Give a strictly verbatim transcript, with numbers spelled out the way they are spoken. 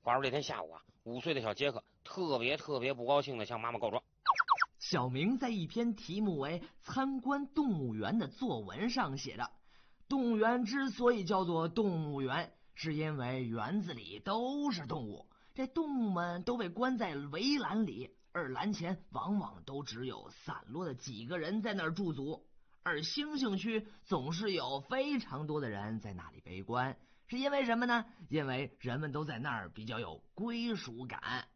话说这天下午啊，五岁的小杰克特别特别不高兴的向妈妈告状。 小明在一篇题目为“参观动物园”的作文上写着，动物园之所以叫做动物园，是因为园子里都是动物，这动物们都被关在围栏里，而栏前往往都只有散落的几个人在那儿驻足，而猩猩区总是有非常多的人在那里围观，是因为什么呢？因为人们都在那儿比较有归属感。